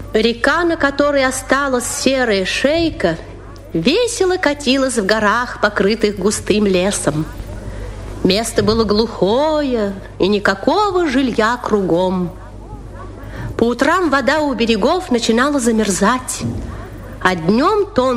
Река, на которой осталась серая шейка, весело катилась в горах, покрытых густым лесом. Место было глухое, и никакого жилья кругом. По утрам вода у берегов начинала замерзать, а днем тонкий